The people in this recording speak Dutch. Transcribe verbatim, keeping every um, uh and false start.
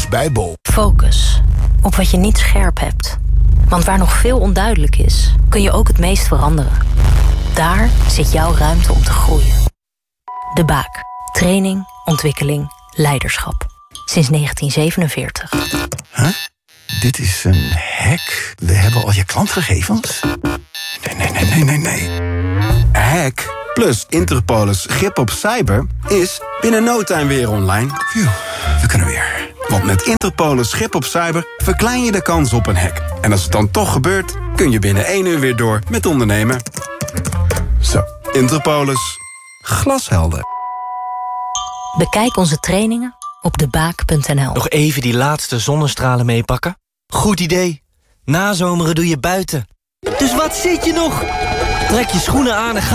Dus bij Bol. Focus op wat je niet scherp hebt. Want waar nog veel onduidelijk is, kun je ook het meest veranderen. Daar zit jouw ruimte om te groeien. De Baak. Training, ontwikkeling, leiderschap. Sinds negentien zevenenveertig. Huh? Dit is een hack. We hebben al je klantgegevens? Nee, nee, nee, nee, nee, nee. Hack plus Interpolis grip op cyber is binnen no time weer online. Phew, we kunnen weer. Want met Interpolis grip op cyber verklein je de kans op een hack. En als het dan toch gebeurt, kun je binnen één uur weer door met ondernemen. Zo, Interpolis. Glashelder. Bekijk onze trainingen op debaak punt n l. Nog even die laatste zonnestralen meepakken? Goed idee. Nazomeren doe je buiten. Dus wat zit je nog? Trek je schoenen aan en ga